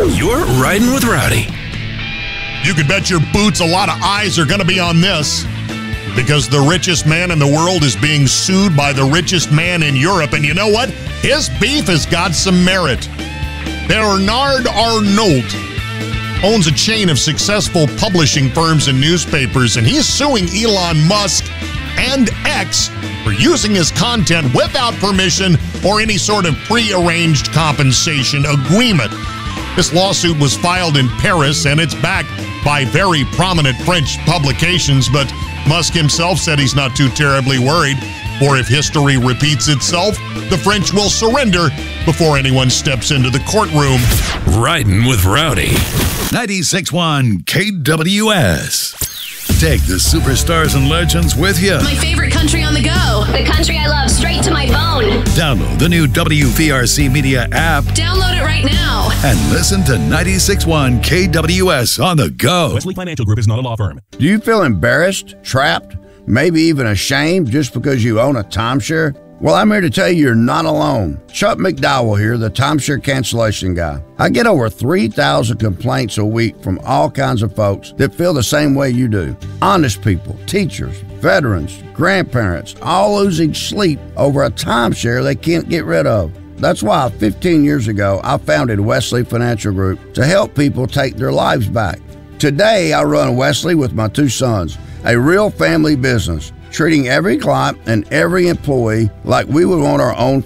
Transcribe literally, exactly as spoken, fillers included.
You're riding with Rowdy. You can bet your boots a lot of eyes are going to be on this, because the richest man in the world is being sued by the richest man in Europe. And you know what? His beef has got some merit. Bernard Arnault owns a chain of successful publishing firms and newspapers, and he's suing Elon Musk and X for using his content without permission or any sort of pre-arranged compensation agreement. This lawsuit was filed in Paris, and it's backed by very prominent French publications, but Musk himself said he's not too terribly worried, for if history repeats itself, the French will surrender before anyone steps into the courtroom. Riding with Rowdy. ninety-six point one K W S. Take the superstars and legends with you. My favorite country on the go. The country I love, straight to my phone. Download the new W V R C Media app. Download it right now. And listen to ninety-six point one K W S on the go. Wesley Financial Group is not a law firm. Do you feel embarrassed, trapped, maybe even ashamed just because you own a timeshare? Well, I'm here to tell you you're not alone. Chuck McDowell here, the timeshare cancellation guy. I get over three thousand complaints a week from all kinds of folks that feel the same way you do. Honest people, teachers, veterans, grandparents, all losing sleep over a timeshare they can't get rid of. That's why fifteen years ago, I founded Wesley Financial Group to help people take their lives back. Today, I run Wesley with my two sons, a real family business, treating every client and every employee like we would want our own